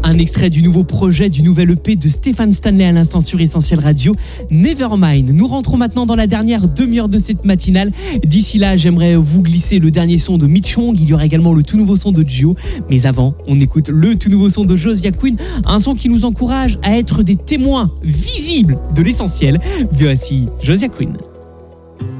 Un extrait du nouveau projet, du nouvel EP de Stéphane Stanley à l'instant sur Essentiel Radio, Nevermind. Nous rentrons maintenant dans la dernière demi-heure de cette matinale. D'ici là, j'aimerais vous glisser le dernier son de Mitch Wong. Il y aura également le tout nouveau son de Gio. Mais avant, on écoute le tout nouveau son de Josiah Quinn. Un son qui nous encourage à être des témoins visibles de l'essentiel. Voici Josiah Quinn.